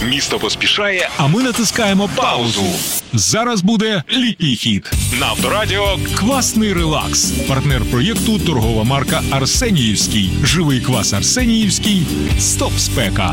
Місто поспішає, а ми натискаємо паузу. Зараз буде літній хіт. На Авторадіо «Квасний релакс». Партнер проєкту торгова марка «Арсеніївський». Живий квас «Арсеніївський». Стоп спека.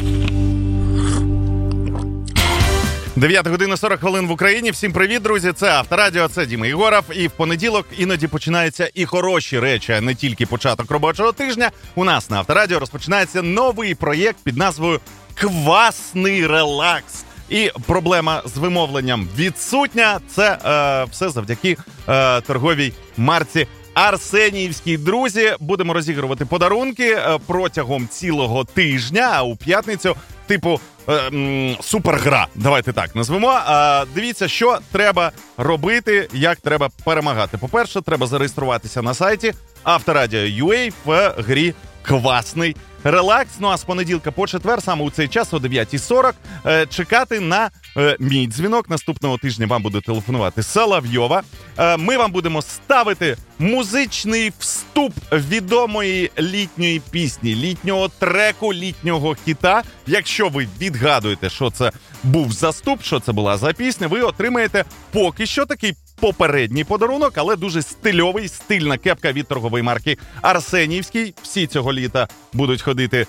9 година 40 хвилин в Україні. Всім привіт, друзі. Це Авторадіо, це Діма Єгоров. І в понеділок іноді починаються і хороші речі, а не тільки початок робочого тижня. У нас на Авторадіо розпочинається новий проєкт під назвою «Квасний релакс». І проблема з вимовленням відсутня. Це все завдяки торговій марці «Арсеніївський». Друзі, будемо розігрувати подарунки протягом цілого тижня, а у п'ятницю типу супергра. Давайте так назвемо. Дивіться, що треба робити, як треба перемагати. По-перше, треба зареєструватися на сайті Авторадіо.ua в грі «Квасний релакс». Ну а з понеділка по четвер, саме у цей час о 9:40, чекати на мій дзвінок. Наступного тижня вам буде телефонувати Соловйова. Ми вам будемо ставити музичний вступ відомої літньої пісні, літнього треку, літнього хіта. Якщо ви відгадуєте, що це був за вступ, що це була за пісня, ви отримаєте поки що такий попередній подарунок, але дуже стильовий, стильна кепка від торгової марки «Арсеніївський». Всі цього літа будуть ходити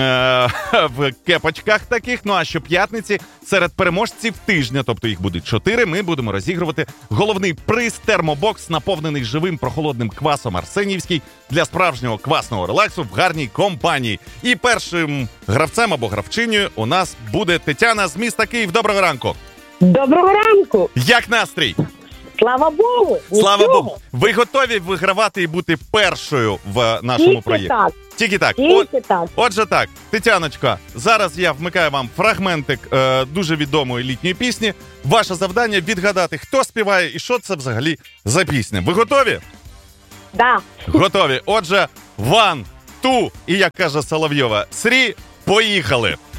в кепочках таких. Ну а щоп'ятниці серед переможців тижня, тобто їх будуть 4, ми будемо розігрувати головний приз термобокс, наповнений живим прохолодним квасом «Арсеніївський» для справжнього квасного релаксу в гарній компанії. І першим гравцем або гравчинею у нас буде Тетяна з міста Київ. Доброго ранку! Доброго ранку! Як настрій? Слава Богу! Слава Богу! Ви готові вигравати і бути першою в нашому проєкті? Тільки так. Отже так, Тетяночка, зараз я вмикаю вам фрагментик дуже відомої літньої пісні. Ваше завдання відгадати, хто співає і що це взагалі за пісня. Ви готові? Да. Готові. Отже, one, two, і як каже Соловйова, three, поїхали.